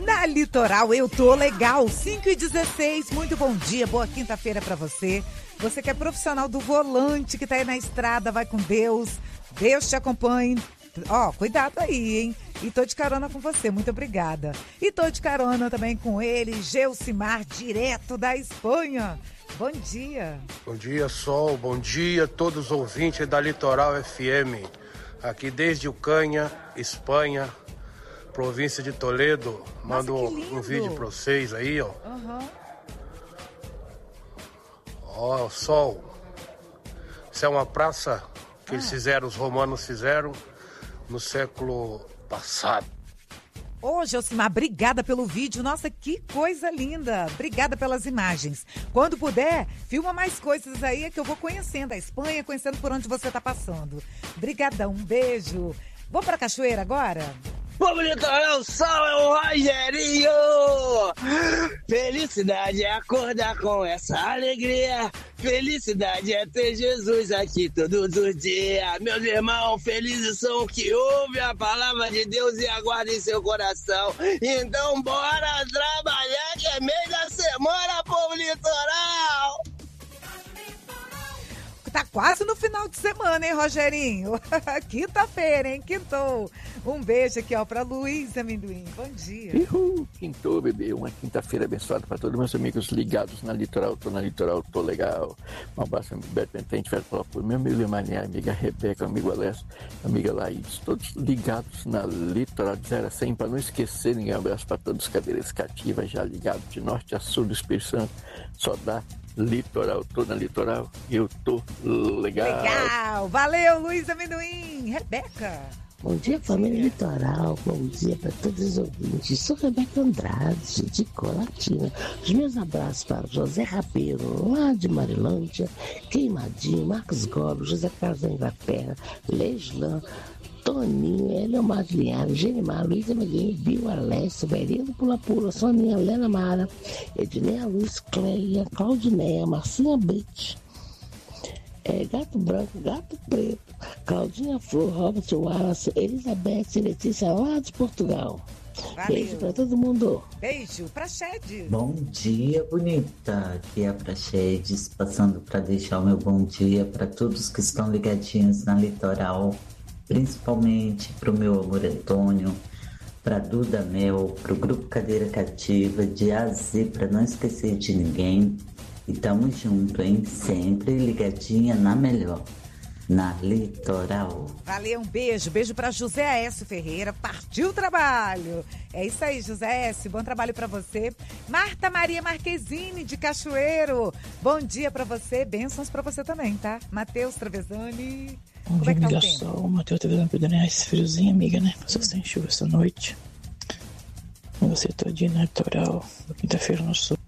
Na Litoral eu tô legal, 5h16, muito bom dia, boa quinta-feira pra você. Você que é profissional do volante, que tá aí na estrada, vai com Deus, Deus te acompanhe. Ó, cuidado aí, hein? E tô de carona com você, muito obrigada. E tô de carona também com ele, Geucimar, direto da Espanha. Bom dia. Bom dia, Sol, bom dia a todos os ouvintes da Litoral FM. Aqui desde Ucânia, Espanha, província de Toledo. Mando um vídeo pra vocês aí, ó. Ó, Sol, isso é uma praça que eles fizeram, os romanos fizeram no século passado. Ô, Geucimar, obrigada pelo vídeo. Nossa, que coisa linda. Obrigada pelas imagens. Quando puder, filma mais coisas aí que eu vou conhecendo a Espanha, conhecendo por onde você tá passando. Brigadão, um beijo. Vamos pra cachoeira agora? Vamos litorar o sol, é o Rogerinho! Felicidade é acordar com essa alegria. Felicidade é ter Jesus aqui todos os dias. Meus irmãos, felizes são que ouvem a palavra de Deus e aguardam em seu coração. Então bora trabalhar que é mês da semana, povo litoral! Tá quase no final de semana, hein, Rogerinho? Quinta-feira, hein? Quintou. Um beijo aqui, ó, pra Luiz Amendoim. Bom dia. Quintou, bebê. Uma quinta-feira abençoada para todos meus amigos ligados na Litoral. Tô na Litoral, tô legal. Um abraço, amigo Beto Pentente, Petrópolis, meu amigo Emanuel, amiga Rebeca, amigo Alessio, amiga Laís. Todos ligados na Litoral de 0 a 100, para não esquecer ninguém. Um abraço para todos, cadeiras cativas, já ligados de norte a sul do Espírito Santo. Só dá Litoral, tô na Litoral e eu tô legal. Legal, valeu, Luiz Amendoim. Rebeca. Bom dia, família Litoral. Bom dia para todos os ouvintes. Sou Rebeca Andrade, de Colatina. Os meus abraços para José Rabeiro, lá de Marilândia, Queimadinho, Marcos Gomes, José Carlos da Inglaterra, Leslan, Toninho, Eliomar de Linhares, Genimar, Luiz Amelinho, Bio, Alessio, Verino Pula Pula, Soninha, Helena Mara, Edneia Luiz, Cleia, Claudineia, Marcinha Brite, Gato Branco, Gato Preto, Claudinha Flor, Robert Wallace, Elizabeth e Letícia, lá de Portugal. Valeu. Beijo pra todo mundo. Beijo pra Chedes. Bom dia, bonita. Aqui é a Praxedes, passando para deixar o meu bom dia para todos que estão ligadinhos na Litoral, principalmente para o meu amor Antônio, para Duda Mel, para o Grupo Cadeira Cativa, de A a Z, para não esquecer de ninguém. E tamo junto, hein? Sempre ligadinha na melhor, na Litoral. Valeu, um beijo. Beijo pra José Aécio Ferreira. Partiu o trabalho. É isso aí, José Aécio. Bom trabalho pra você. Marta Maria Marquezine, de Cachoeiro. Bom dia pra você. Bênçãos pra você também, tá? Matheus Travesani. Bom dia, amiga Sol. Matheus Travesani, Pedro friozinho, amiga, né? Passou sem chuva essa noite. Você todinho na Litoral. Quinta-feira no sul.